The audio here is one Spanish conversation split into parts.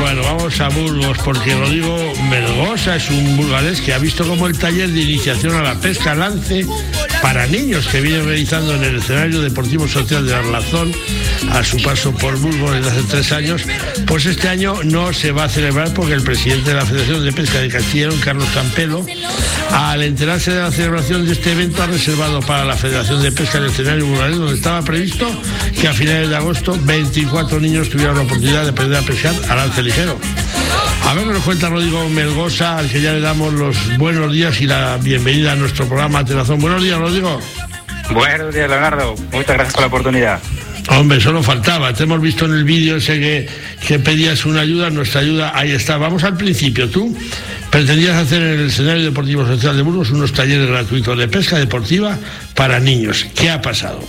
Bueno, vamos a Burgos, porque Rodrigo Melgosa es un burgalés que ha visto como el taller de iniciación a la pesca lance para niños que viene realizando en el escenario deportivo social de Arlazón a su paso por Burgos desde hace 3 años, pues este año no se va a celebrar porque el presidente de la Federación de Pesca de Castilla y León, Carlos Campelo, al enterarse de la celebración de este evento, ha reservado para la Federación de Pesca el escenario burgalés, donde estaba previsto que a finales de agosto 24 niños tuvieran la oportunidad de aprender a pescar a lance ligero. A ver qué nos cuenta Rodrigo Melgosa, al que ya le damos los buenos días y la bienvenida a nuestro programa Telazón. Buenos días, Rodrigo. Buenos días, Leonardo. Muchas gracias por la oportunidad. Hombre, solo faltaba. Te hemos visto en el vídeo ese que pedías una ayuda, nuestra ayuda, ahí está. Vamos al principio. Tú pretendías hacer en el escenario deportivo social de Burgos unos talleres gratuitos de pesca deportiva para niños. ¿Qué ha pasado?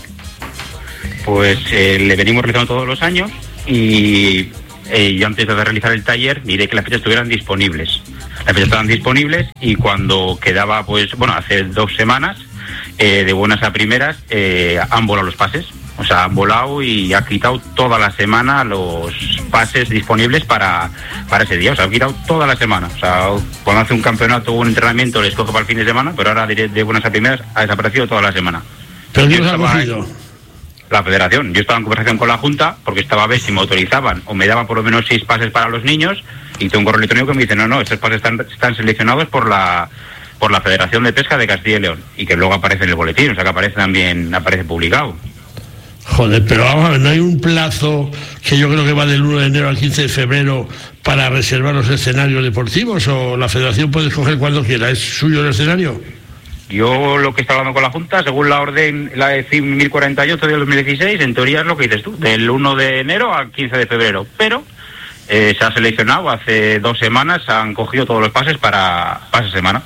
Pues le venimos realizando todos los años y yo antes de realizar el taller miré que las fechas estuvieran disponibles. Las fechas estaban disponibles y cuando quedaba, pues, bueno, hace 2 semanas, de buenas a primeras, han volado los pases. O sea, han volado y ha quitado toda la semana los pases disponibles para ese día. O sea, ha quitado toda la semana. O sea, cuando hace un campeonato o un entrenamiento les coge para el fin de semana, pero ahora de buenas a primeras ha desaparecido toda la semana. ¿Pero quién los ha cogido? La Federación. Yo estaba en conversación con la Junta porque estaba a ver si me autorizaban o me daban por lo menos 6 pases para los niños, y tengo un correo electrónico que me dice no, estos pases están seleccionados por la Federación de Pesca de Castilla y León, y que luego aparece en el boletín, o sea que aparece publicado. Joder, pero vamos a ver, ¿no hay un plazo que yo creo que va del 1 de enero al 15 de febrero para reservar los escenarios deportivos, o la Federación puede escoger cuando quiera? ¿Es suyo el escenario? Yo lo que está hablando con la Junta, según la orden, la de 1048 del 2016, en teoría es lo que dices tú, del 1 de enero al 15 de febrero, pero se ha seleccionado, hace 2 semanas han cogido todos los pases para esa semana.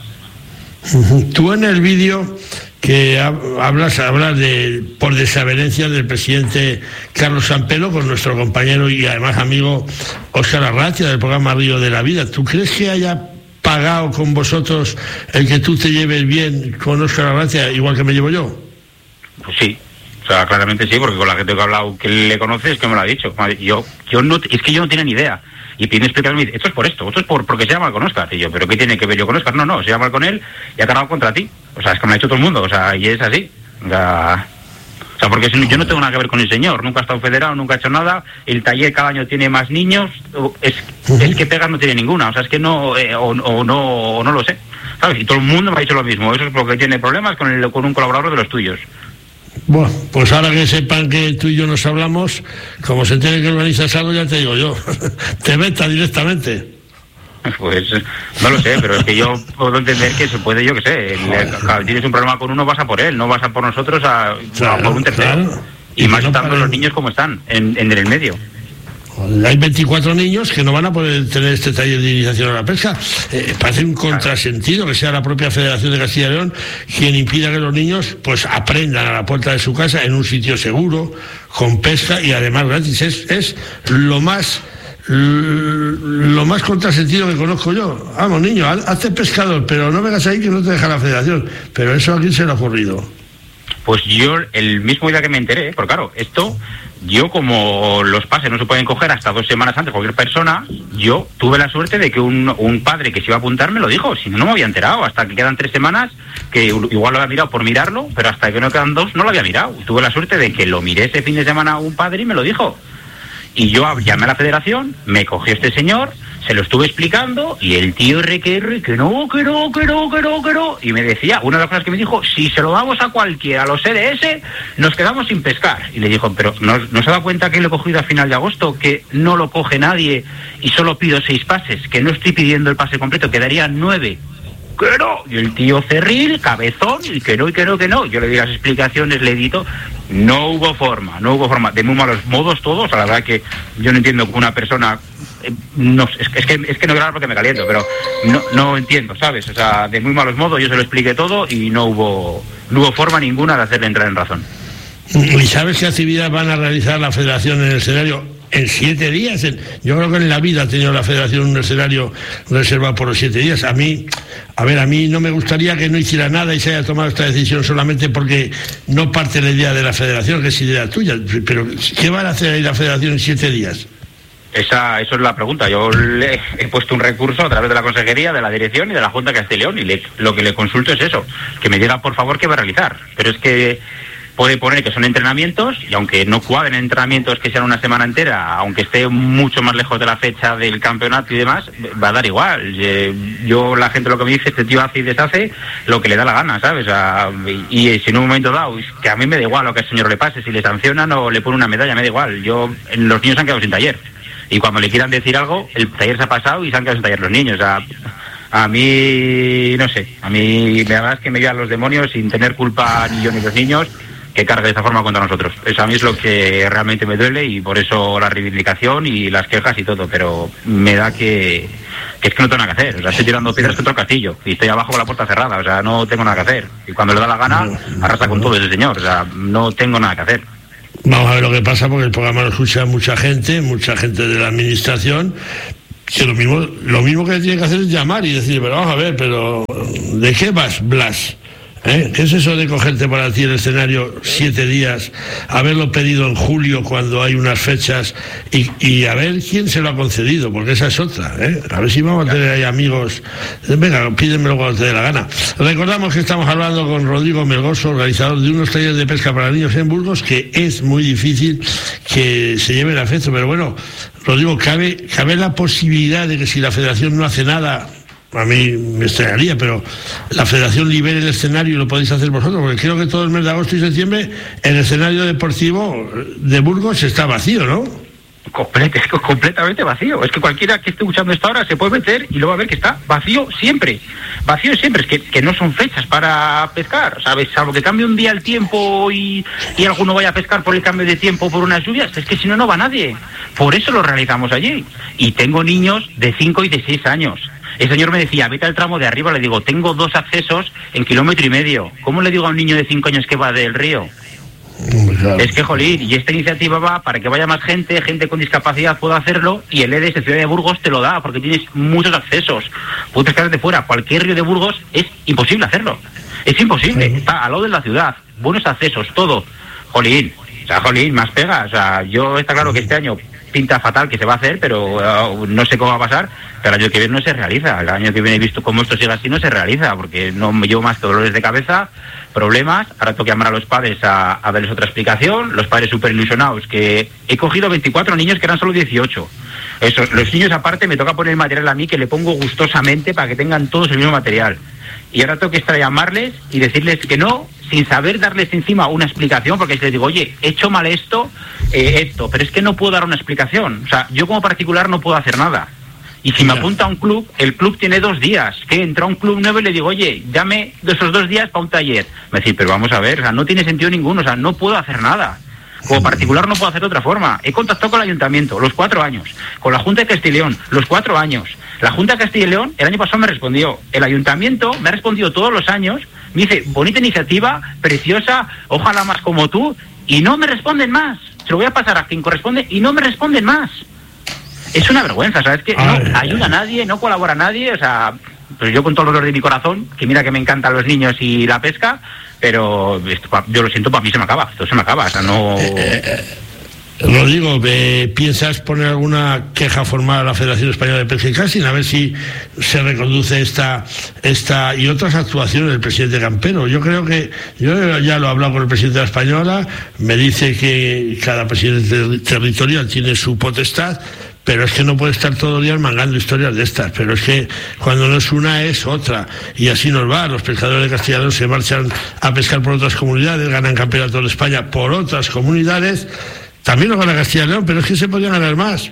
Tú en el vídeo que hablas de por desavenencia del presidente Carlos Campelo con nuestro compañero y además amigo Óscar Arratia del programa Río de la Vida. ¿Tú crees que haya pagado con vosotros el que tú te lleves bien con Óscar Arratia igual que me llevo yo? Pues sí, o sea, claramente sí, porque con la gente que he hablado que le conoce es que me lo ha dicho. Yo no, es que yo no tenía ni idea. Y pide explicarme, esto es por esto, esto es porque se llama con Óscar. Y yo, ¿pero qué tiene que ver yo con Óscar? No, se llama con él y ha cargado contra ti. O sea, es que me lo ha dicho todo el mundo, o sea, y es así. O sea, porque yo no tengo nada que ver con el señor, nunca ha estado federado, nunca ha hecho nada. El taller cada año tiene más niños, es que pegas no tiene ninguna, o sea, es que no, no lo sé, ¿sabes? Y todo el mundo me ha dicho lo mismo, eso es porque tiene problemas con un colaborador de los tuyos. Bueno, pues ahora que sepan que tú y yo nos hablamos, como se entiende que organizas algo, ya te digo yo, te veta directamente. Pues no lo sé, pero es que yo puedo entender que se puede, yo qué sé, tienes un problema con uno, vas a por él, no vas a por nosotros a por un tercero. Claro. Y más estando los niños como están, en el medio. Hay 24 niños que no van a poder tener este taller de iniciación a la pesca. Parece un contrasentido que sea la propia Federación de Castilla y León quien impida que los niños pues aprendan a la puerta de su casa en un sitio seguro, con pesca y además gratis. Es lo más contrasentido que conozco yo. Vamos, niño, hazte pescador, pero no vengas ahí que no te deja la Federación. Pero eso a quién se le ha ocurrido. Pues yo, el mismo día que me enteré, porque claro, esto, yo como los pases no se pueden coger hasta 2 semanas antes cualquier persona, yo tuve la suerte de que un padre que se iba a apuntar me lo dijo, si no, no me había enterado, hasta que quedan 3 semanas, que igual lo había mirado por mirarlo, pero hasta que no quedan 2 no lo había mirado. Tuve la suerte de que lo miré ese fin de semana un padre y me lo dijo. Y yo llamé a la Federación, me cogió este señor, se lo estuve explicando y el tío que no. Y me decía, una de las cosas que me dijo, si se lo damos a cualquiera, a los CDS, nos quedamos sin pescar. Y le dijo, pero ¿no se da cuenta que lo he cogido a final de agosto? Que no lo coge nadie y solo pido 6 pases, que no estoy pidiendo el pase completo, quedarían 9. Que no. Y el tío cerril, cabezón, y que no. Yo le di las explicaciones, le edito. No hubo forma. De muy malos modos todos. La verdad que yo no entiendo que una persona... es que no quiero hablar porque me caliento, pero no entiendo, ¿sabes? O sea, de muy malos modos yo se lo expliqué todo y no hubo forma ninguna de hacerle entrar en razón. ¿Y sabes qué actividad van a realizar la Federación en el escenario en 7 días? Yo creo que en la vida ha tenido la Federación un escenario reservado por los 7 días. A mí no me gustaría que no hiciera nada y se haya tomado esta decisión solamente porque no parte la idea de la Federación, que es idea tuya. Pero ¿qué van a hacer ahí la Federación en 7 días? Eso es la pregunta. Yo le he puesto un recurso a través de la consejería, de la dirección y de la Junta de Castilla y León, y lo que le consulto es eso, que me diga por favor qué va a realizar. Pero es que puede poner que son entrenamientos, y aunque no cuadren entrenamientos que sean una semana entera, aunque esté mucho más lejos de la fecha del campeonato y demás, va a dar igual. Yo, la gente lo que me dice, este tío hace y deshace lo que le da la gana, ¿sabes? Y si en un momento dado, que a mí me da igual lo que al señor le pase, si le sancionan o le ponen una medalla, me da igual. Los niños se han quedado sin taller. Y cuando le quieran decir algo, el taller se ha pasado y se han quedado sin taller los niños. A mí, no sé, a mí la verdad es que me llevan los demonios sin tener culpa ni yo ni los niños, que cargue de esta forma contra nosotros. Eso a mí es lo que realmente me duele, y por eso la reivindicación y las quejas y todo, pero me da que es que no tengo nada que hacer. O sea, estoy tirando piedras contra el castillo y estoy abajo con la puerta cerrada, o sea, no tengo nada que hacer. Y cuando le da la gana, arrasa con todo ese señor, o sea, no tengo nada que hacer. Vamos a ver lo que pasa, porque el programa lo escucha mucha gente de la administración, que lo mismo que tiene que hacer es llamar y decir, pero vamos a ver, pero ¿de qué vas, Blas? ¿Qué es eso de cogerte para ti el escenario 7 días, haberlo pedido en julio cuando hay unas fechas, y a ver quién se lo ha concedido? Porque esa es otra, a ver si vamos a tener ahí amigos. Venga, pídemelo cuando te dé la gana. Recordamos que estamos hablando con Rodrigo Melgoso, organizador de unos talleres de pesca para niños en Burgos, que es muy difícil que se lleven a efecto, pero bueno, Rodrigo, ¿cabe la posibilidad de que si la Federación no hace nada, a mí me extrañaría, pero la Federación libere el escenario y lo podéis hacer vosotros? Porque creo que todo el mes de agosto y septiembre el escenario deportivo de Burgos está vacío, ¿no? Completamente vacío. Es que cualquiera que esté escuchando esto ahora se puede meter y lo va a ver que está vacío siempre. Vacío siempre. Es que no son fechas para pescar, ¿sabes? Salvo que cambie un día el tiempo y alguno vaya a pescar por el cambio de tiempo, por unas lluvias. Es que si no, no va nadie. Por eso lo realizamos allí. Y tengo niños de 5 y de 6 años. El señor me decía, vete al tramo de arriba. Le digo, tengo 2 accesos en 1,5 kilómetros. ¿Cómo le digo a un niño de 5 años que va del río? Claro. Es que, jolín, y esta iniciativa va para que vaya más gente con discapacidad pueda hacerlo, y el EDES de Ciudad de Burgos te lo da, porque tienes muchos accesos. Puedes pescar de fuera, cualquier río de Burgos es imposible hacerlo. Es imposible, está al lado de la ciudad, buenos accesos, todo. Jolín, más pega. O sea, yo está claro que este año pinta fatal que se va a hacer, pero no sé cómo va a pasar, pero el año que viene no se realiza. El año que viene, visto cómo esto sigue así, no se realiza, porque no me llevo más que dolores de cabeza, problemas. Ahora tengo que llamar a los padres a darles otra explicación. Los padres súper ilusionados, que he cogido 24 niños que eran solo 18. Los niños aparte me toca poner el material a mí, que le pongo gustosamente para que tengan todos el mismo material. Y ahora tengo que estar a llamarles y decirles que no, sin saber darles encima una explicación, porque les digo, oye, he hecho mal esto, pero es que no puedo dar una explicación. O sea, yo como particular no puedo hacer nada. Y si me apunta a un club, el club tiene 2 días. Que entra a un club nuevo y le digo, oye, dame de esos 2 días para un taller. Me dice, pero vamos a ver, o sea, no tiene sentido ninguno, o sea, no puedo hacer nada. Como particular no puedo hacer de otra forma. He contactado con el ayuntamiento, los 4 años. Con la Junta de Castilla y León, los 4 años. La Junta de Castilla y León el año pasado me respondió. El ayuntamiento me ha respondido todos los años. Me dice, bonita iniciativa, preciosa, ojalá más como tú. Y no me responden más. Se lo voy a pasar a quien corresponde y no me responden más. Es una vergüenza, ¿sabes? Que no ayuda a nadie, no colabora a nadie. O sea, pues yo con todo el dolor de mi corazón, que mira que me encantan los niños y la pesca, pero yo lo siento, para mí se me acaba. Esto se me acaba, o sea, no... Rodrigo, ¿piensas poner alguna queja formal a la Federación Española de Pesca y Casting a ver si se reconduce esta y otras actuaciones del presidente Campero? Yo creo que, yo ya lo he hablado con el presidente de la Española, me dice que cada presidente territorial tiene su potestad, pero es que no puede estar todos los días mangando historias de estas. Pero es que cuando no es una es otra, y así nos va. Los pescadores de Castilla y León se marchan a pescar por otras comunidades, ganan campeonatos de España por otras comunidades. También lo gana Castilla y León, pero es que se podían ganar más.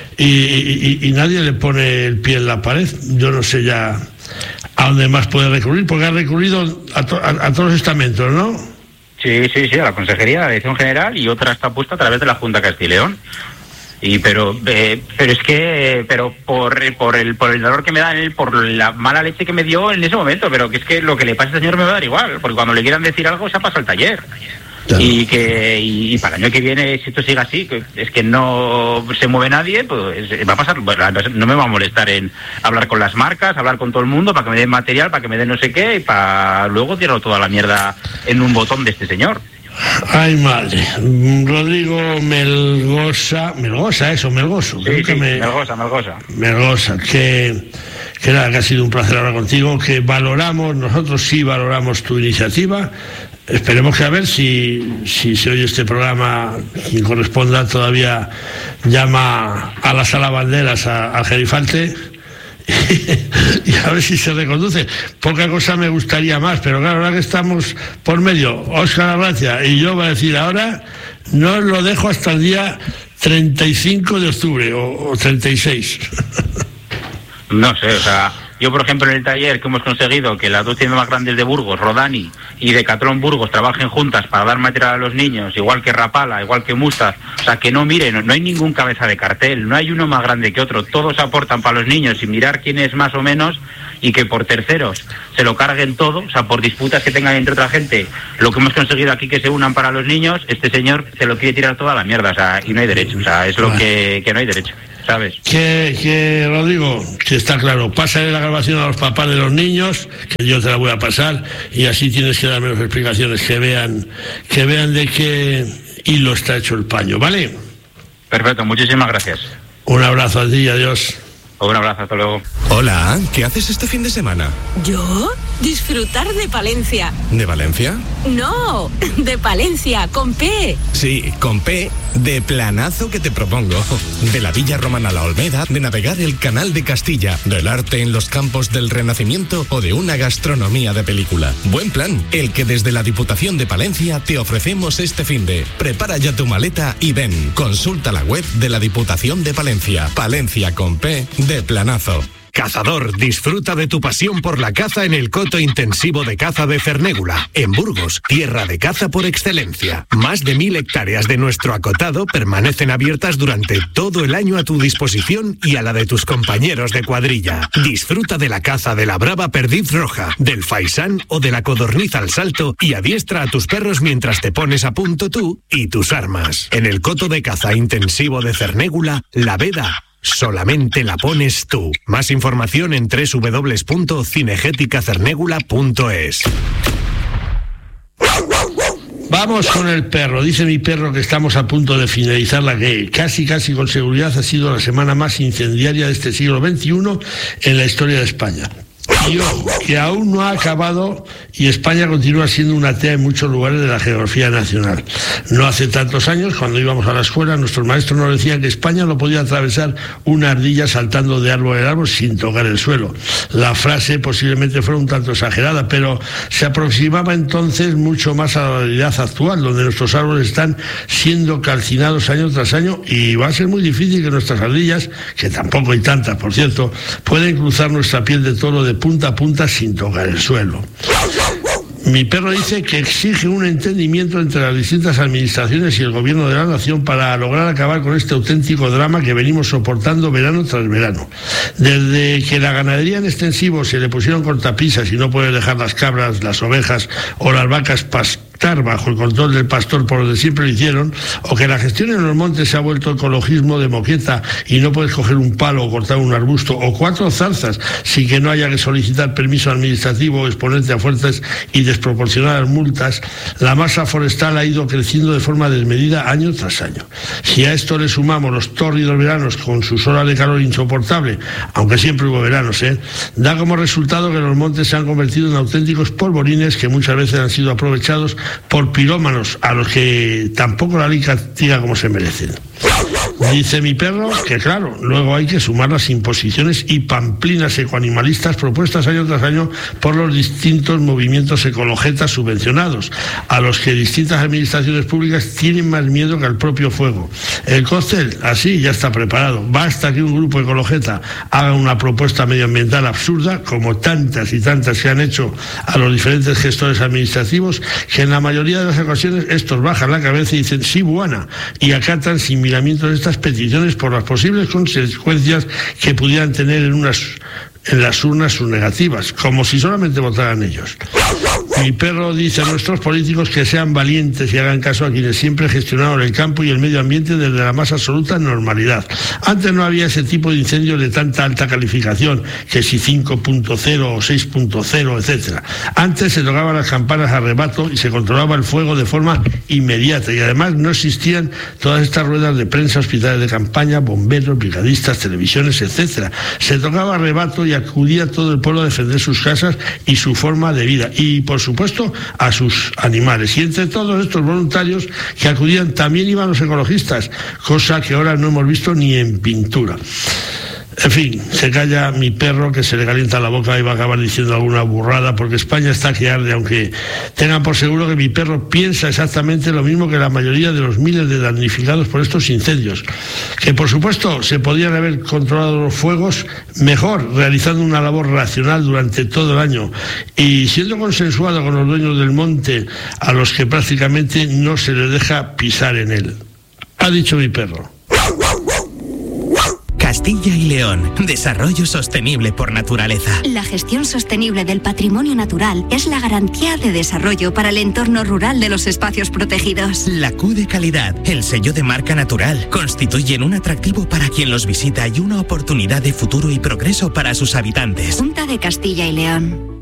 Y nadie le pone el pie en la pared. Yo no sé ya a dónde más puede recurrir, porque ha recurrido a todos los estamentos, ¿no? Sí, a la Consejería, a la Dirección General, y otra está puesta a través de la Junta de Castilla y León. Pero es que por el dolor que me da por la mala leche que me dio en ese momento, pero que es que lo que le pasa a ese señor me va a dar igual, porque cuando le quieran decir algo se ha pasado el taller. Claro. Y para el año que viene, si esto sigue así, es que no se mueve nadie, pues va a pasar. No me va a molestar en hablar con las marcas, hablar con todo el mundo para que me den material, para que me den no sé qué, y para luego tirarlo toda la mierda en un botón de este señor. Ay, madre. Rodrigo Melgosa, Melgosa, Melgoso. Sí, Melgosa. Melgosa, que nada, que ha sido un placer hablar contigo, que nosotros sí valoramos tu iniciativa. Esperemos que a ver si se oye este programa, quien corresponda todavía llama a la Sala Banderas al Gerifalte y a ver si se reconduce. Poca cosa me gustaría más, pero claro, ahora que estamos por medio, Óscar Arratia y yo, voy a decir ahora, no lo dejo hasta el día 35 de octubre o 36. No sé, o sea, yo por ejemplo en el taller que hemos conseguido que las dos tiendas más grandes de Burgos, Rodani y Decathlon Burgos, trabajen juntas para dar material a los niños, igual que Rapala, igual que Mustaz, o sea, que no miren, no hay ningún cabeza de cartel, no hay uno más grande que otro, todos aportan para los niños sin mirar quién es más o menos, y que por terceros se lo carguen todo, o sea, por disputas que tengan entre otra gente, lo que hemos conseguido aquí que se unan para los niños, este señor se lo quiere tirar toda la mierda, o sea, y no hay derecho, o sea, es lo que no hay derecho. ¿Sabes? Que Rodrigo, que está claro, pásale la grabación a los papás de los niños, que yo te la voy a pasar, y así tienes que dar menos explicaciones, que vean de qué hilo está hecho el paño, ¿vale? Perfecto, muchísimas gracias. Un abrazo a ti y adiós. Un abrazo, hasta luego. Hola, ¿qué haces este fin de semana? ¿Yo? Disfrutar de Palencia. ¿De Valencia? No, de Palencia, con P. Sí, con P, de planazo que te propongo. De la Villa Romana La Olmeda, de navegar el Canal de Castilla, del arte en los campos del Renacimiento o de una gastronomía de película. Buen plan, el que desde la Diputación de Palencia te ofrecemos este finde. Prepara ya tu maleta y ven. Consulta la web de la Diputación de Palencia. Palencia con P, de planazo. Cazador, disfruta de tu pasión por la caza en el coto intensivo de caza de Cernégula, en Burgos, tierra de caza por excelencia. Más de 1000 hectáreas de nuestro acotado permanecen abiertas durante todo el año a tu disposición y a la de tus compañeros de cuadrilla. Disfruta de la caza de la brava perdiz roja, del faisán o de la codorniz al salto y adiestra a tus perros mientras te pones a punto tú y tus armas. En el coto de caza intensivo de Cernégula, la veda solamente la pones tú. Más información en www.cinegéticacernégula.es. Vamos con el perro. Dice mi perro que estamos a punto de finalizar la que casi con seguridad ha sido la semana más incendiaria de este siglo XXI en la historia de España. Y ojo, que aún no ha acabado y España continúa siendo una tea en muchos lugares de la geografía nacional. No hace tantos años, cuando íbamos a la escuela, nuestros maestros nos decían que España no podía atravesar una ardilla saltando de árbol en árbol sin tocar el suelo. La frase posiblemente fuera un tanto exagerada, pero se aproximaba entonces mucho más a la realidad actual, donde nuestros árboles están siendo calcinados año tras año y va a ser muy difícil que nuestras ardillas, que tampoco hay tantas, por cierto, pueden cruzar nuestra piel de toro de punta a punta sin tocar el suelo. Mi perro dice que exige un entendimiento entre las distintas administraciones y el gobierno de la nación para lograr acabar con este auténtico drama que venimos soportando verano tras verano. Desde que la ganadería en extensivo se le pusieron cortapisas y no puede dejar las cabras, las ovejas o las vacas pastar bajo el control del pastor por donde siempre lo hicieron, o que la gestión en los montes se ha vuelto ecologismo de moqueta y no puedes coger un palo o cortar un arbusto o 4 zarzas sin que no haya que solicitar permiso administrativo o exponerte a fuertes y desproporcionadas multas, la masa forestal ha ido creciendo de forma desmedida año tras año. Si a esto le sumamos los tórridos veranos con sus horas de calor insoportable, aunque siempre hubo veranos, da como resultado que los montes se han convertido en auténticos polvorines que muchas veces han sido aprovechados por pirómanos a los que tampoco la ley castiga como se merecen. Dice mi perro que claro, luego hay que sumar las imposiciones y pamplinas ecoanimalistas propuestas año tras año por los distintos movimientos ecologetas subvencionados, a los que distintas administraciones públicas tienen más miedo que al propio fuego. El cóctel, así, ya está preparado. Basta que un grupo ecologeta haga una propuesta medioambiental absurda, como tantas y tantas que han hecho a los diferentes gestores administrativos, que en la mayoría de las ocasiones estos bajan la cabeza y dicen sí, buena, y acatan sin miramientos estas peticiones por las posibles consecuencias que pudieran tener en las urnas sus negativas, como si solamente votaran ellos. Mi perro dice a nuestros políticos que sean valientes y hagan caso a quienes siempre gestionaron el campo y el medio ambiente desde la más absoluta normalidad. Antes no había ese tipo de incendios de tanta alta calificación, que si 5.0 o 6.0, etcétera. Antes se tocaban las campanas a rebato y se controlaba el fuego de forma inmediata, y además no existían todas estas ruedas de prensa, hospitales de campaña, bomberos, brigadistas, televisiones, etcétera. Se tocaba a rebato y acudía todo el pueblo a defender sus casas y su forma de vida, y por supuesto a sus animales. Y entre todos estos voluntarios que acudían también iban los ecologistas, cosa que ahora no hemos visto ni en pintura. En fin, se calla mi perro, que se le calienta la boca y va a acabar diciendo alguna burrada, porque España está que arde, aunque tengan por seguro que mi perro piensa exactamente lo mismo que la mayoría de los miles de damnificados por estos incendios, que por supuesto se podrían haber controlado los fuegos mejor, realizando una labor racional durante todo el año y siendo consensuado con los dueños del monte, a los que prácticamente no se les deja pisar en él. Ha dicho mi perro. Castilla y León, desarrollo sostenible por naturaleza. La gestión sostenible del patrimonio natural es la garantía de desarrollo para el entorno rural de los espacios protegidos. La Q de calidad, el sello de marca natural, constituyen un atractivo para quien los visita y una oportunidad de futuro y progreso para sus habitantes. Junta de Castilla y León.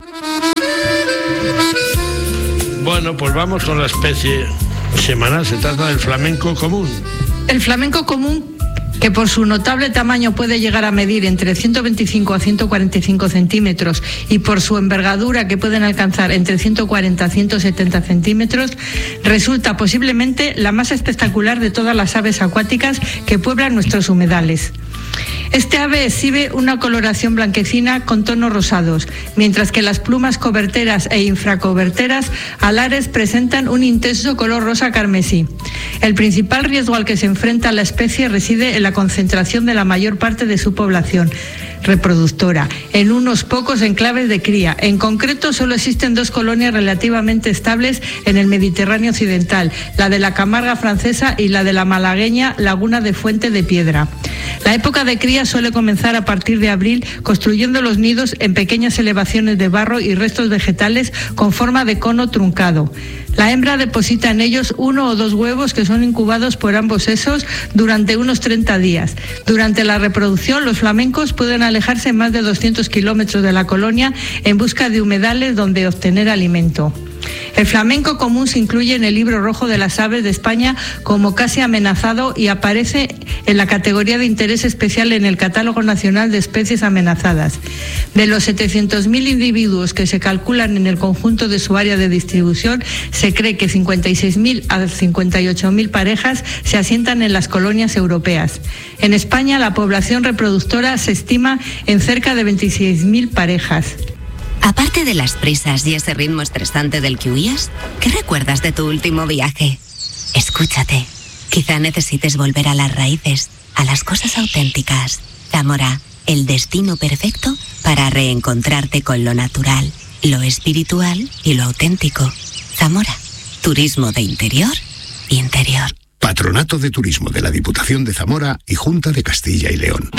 Bueno, pues vamos con la especie semanal. Se trata del flamenco común. El flamenco común, que por su notable tamaño puede llegar a medir entre 125 a 145 centímetros y por su envergadura, que pueden alcanzar entre 140 a 170 centímetros, resulta posiblemente la más espectacular de todas las aves acuáticas que pueblan nuestros humedales. Este ave exhibe una coloración blanquecina con tonos rosados, mientras que las plumas coberteras e infracoberteras alares presentan un intenso color rosa carmesí. El principal riesgo al que se enfrenta la especie reside en la concentración de la mayor parte de su población reproductora en unos pocos enclaves de cría. En concreto, solo existen 2 colonias relativamente estables en el Mediterráneo occidental, la de la Camarga francesa y la de la malagueña Laguna de Fuente de Piedra. La época de cría suele comenzar a partir de abril, construyendo los nidos en pequeñas elevaciones de barro y restos vegetales con forma de cono truncado. La hembra deposita en ellos 1 o 2 huevos que son incubados por ambos sexos durante unos 30 días. Durante la reproducción, los flamencos pueden alejarse más de 200 kilómetros de la colonia en busca de humedales donde obtener alimento. El flamenco común se incluye en el Libro Rojo de las Aves de España como casi amenazado y aparece en la categoría de interés especial en el Catálogo Nacional de Especies Amenazadas. De los 700.000 individuos que se calculan en el conjunto de su área de distribución, se cree que 56.000 a 58.000 parejas se asientan en las colonias europeas. En España, la población reproductora se estima en cerca de 26.000 parejas. Aparte de las prisas y ese ritmo estresante del que huías, ¿qué recuerdas de tu último viaje? Escúchate. Quizá necesites volver a las raíces, a las cosas auténticas. Zamora, el destino perfecto para reencontrarte con lo natural, lo espiritual y lo auténtico. Zamora, turismo de interior y interior. Patronato de Turismo de la Diputación de Zamora y Junta de Castilla y León.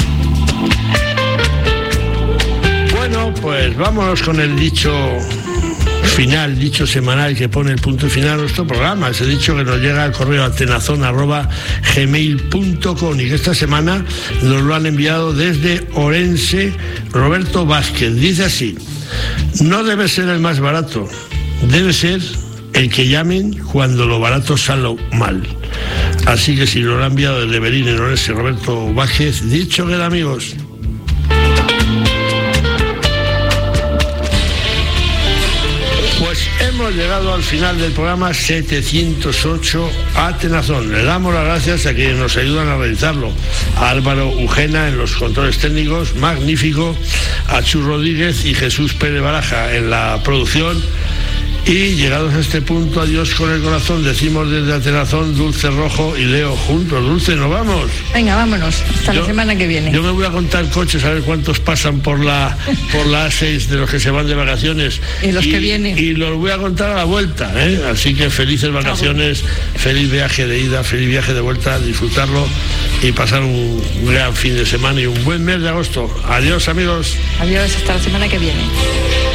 Bueno, pues vámonos con el dicho final, dicho semanal que pone el punto final a nuestro programa. Ese dicho que nos llega al correo atenazon@gmail.com y que esta semana nos lo han enviado desde Orense Roberto Vázquez. Dice así: no debe ser el más barato, debe ser el que llamen cuando lo barato sale mal. Así que si nos lo ha enviado desde Berín en Orense Roberto Vázquez, dicho queda, amigos. Hemos llegado al final del programa 708 Atenazón. Le damos las gracias a quienes nos ayudan a realizarlo: a Álvaro Ujena en los controles técnicos, magnífico, a Chus Rodríguez y Jesús Pérez Baraja en la producción. Y llegados a este punto, adiós con el corazón, decimos desde Atenazón, Dulce Rojo y Leo juntos. Dulce, ¿nos vamos? Venga, vámonos, hasta la semana que viene. Yo me voy a contar coches, a ver cuántos pasan por la A6 de los que se van de vacaciones. Y los que vienen. Y los voy a contar a la vuelta, ¿eh? Así que felices vacaciones, feliz viaje de ida, feliz viaje de vuelta, disfrutarlo y pasar un gran fin de semana y un buen mes de agosto. Adiós, amigos. Adiós, hasta la semana que viene.